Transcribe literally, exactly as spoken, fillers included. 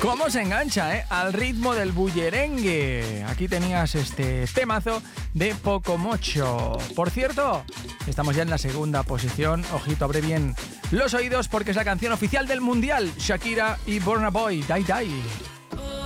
¿Cómo se engancha, eh? Al ritmo del bullerengue. Aquí tenías este temazo de Poco Mocho. Por cierto, estamos ya en la segunda posición. Ojito, abre bien los oídos porque es la canción oficial del Mundial. Shakira y Burna Boy, Die Die.